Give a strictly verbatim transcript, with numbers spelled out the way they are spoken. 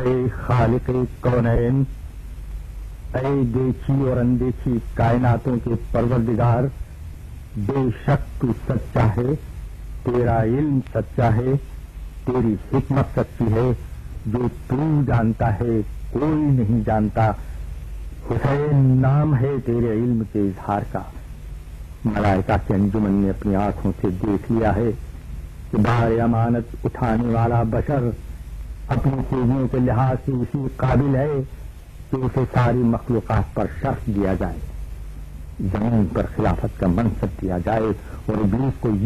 ए खालिक कौनैन, ऐ देखी और अनदेखी कायनातों के परवरदिगार, बेशक तू सच्चा है, तेरा इल्म सच्चा है, तेरी हिकमत सच्ची है, जो तू जानता है कोई नहीं जानता। हुसैन नाम है तेरे इल्म के इजहार का। मलाइका के अंजुमन ने अपनी आंखों से देख लिया है कि भार अमानत उठाने वाला बशर अपनी खूबियों के लिहाज से इसी काबिल है कि उसे सारी मखलूकात पर शर्फ दिया जाए, जमीन पर खिलाफत का मनसब दिया जाए और इब्लीस को